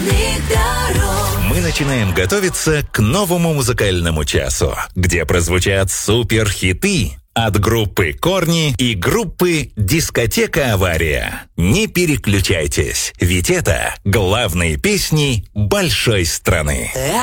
Мы начинаем готовиться к новому музыкальному часу, где прозвучат суперхиты от группы «Корни» и группы «Дискотека Авария». Не переключайтесь, ведь это главные песни большой страны.